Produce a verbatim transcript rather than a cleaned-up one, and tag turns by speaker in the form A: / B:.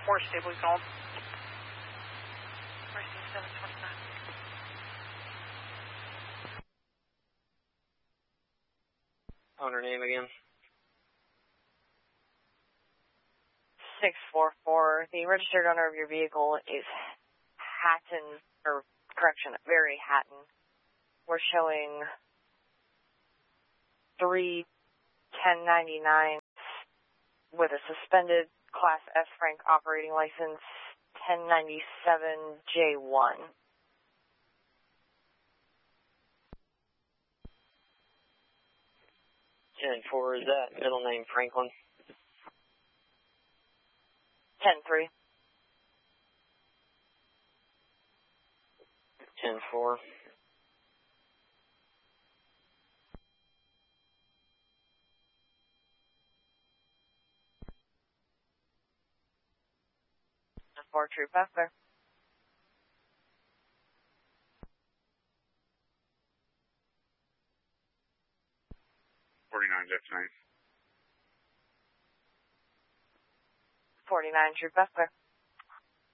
A: four, stable called. Racing seven twenty-nine.
B: Owner name again.
C: six four four. The registered owner of your vehicle is Hatton, or correction, Very Hatton. We're showing three ten ninety-nine with a suspended Class S Frank operating license, ten ninety-seven J one.
B: ten four, is that middle name Franklin?
C: ten three.
B: ten four.
C: four Troop after.
D: forty-nine Jet nine.
C: forty-nine Troop after.